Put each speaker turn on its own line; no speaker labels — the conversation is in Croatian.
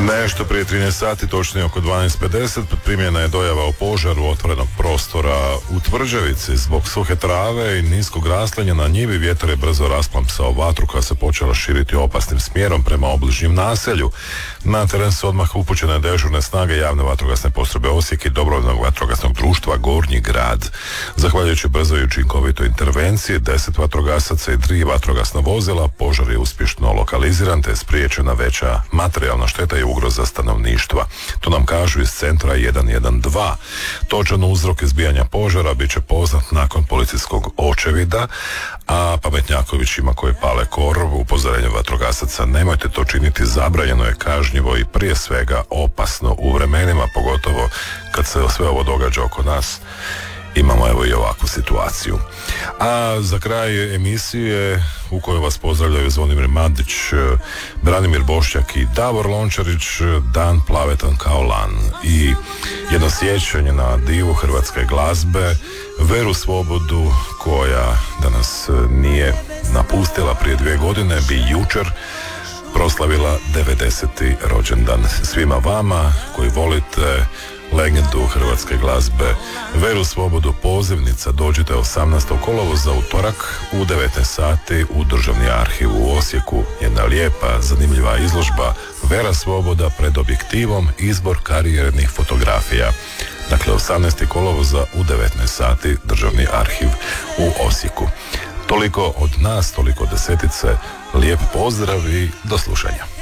Nešto prije 13 sati, točnije oko 12:50, primljena je dojava o požaru otvorenog prostora u Tvrđavici. Zbog suhe trave i niskog raslinja na njivi vjetar je brzo rasplamsao vatru koja se počela širiti opasnim smjerom prema obližnjem naselju. Na teren su odmah upućene dežurne snage javne vatrogasne postrojbe Osijek i dobrovoljnog vatrogasnog društva Gornji grad. Zahvaljujući brzoj i učinkovitoj intervenciji 10 vatrogasaca i 3 vatrogasna vozila, požar je uspješno lokaliziran te je spriječena veća materijalna šteta i ugroza stanovništva. To nam kažu iz centra 112. Točan uzrok izbijanja požara bit će poznat nakon policijskog očevida, a pametnjakovićima koji pale korov, upozorenje vatrogasaca: nemojte to činiti, zabranjeno je, kažnjivo i prije svega opasno u vremenima, pogotovo kad se sve ovo događa oko nas. Imamo evo i ovakvu situaciju. A za kraj emisije u kojoj vas pozdravljaju Zvonimir Mandić, Branimir Bošnjak i Davor Lončarić, Dan plavetan kao lan i jedno sjećanje na divu hrvatske glazbe Veru Svobodu, koja danas nije napustila prije 2 godine, bi jučer proslavila 90. rođendan. Svima vama koji volite legendu hrvatske glazbe Veru Svobodu pozivnica, dođite 18. kolovoza utorak u 19 sati u Državni arhiv u Osijeku. Jedna lijepa, zanimljiva izložba Vera Svoboda pred objektivom, izbor karijernih fotografija. Dakle, 18. kolovoza u 19 sati Državni arhiv u Osijeku. Toliko od nas, toliko od Desetice. Lijep pozdrav i do slušanja.